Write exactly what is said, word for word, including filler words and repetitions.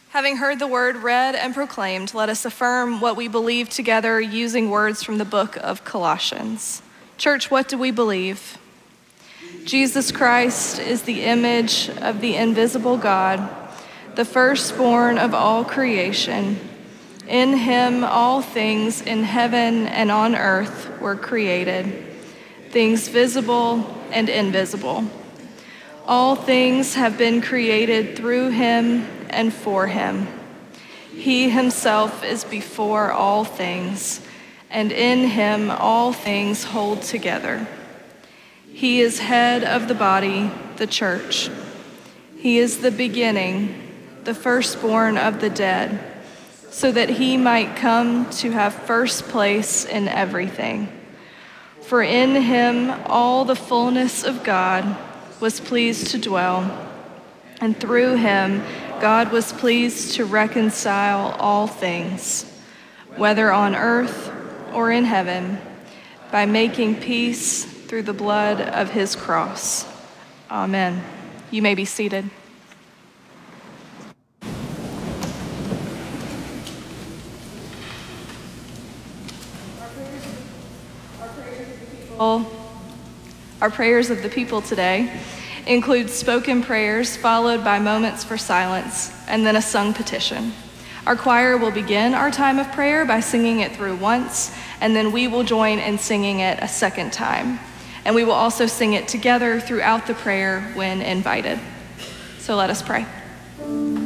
Having heard the word read and proclaimed, let us affirm what we believe together using words from the book of Colossians. Church, what do we believe? Jesus Christ is the image of the invisible God, the firstborn of all creation. In him all things in heaven and on earth were created, things visible and invisible. All things have been created through him and for him. He himself is before all things, and in him all things hold together. He is head of the body, the church. He is the beginning, the firstborn of the dead, so that he might come to have first place in everything. For in him all the fullness of God was pleased to dwell, and through him God was pleased to reconcile all things, whether on earth or in heaven, by making peace through the blood of his cross. Amen. You may be seated. Our prayers of the people today include spoken prayers followed by moments for silence and then a sung petition. Our choir will begin our time of prayer by singing it through once, and then we will join in singing it a second time. And we will also sing it together throughout the prayer when invited. So let us pray.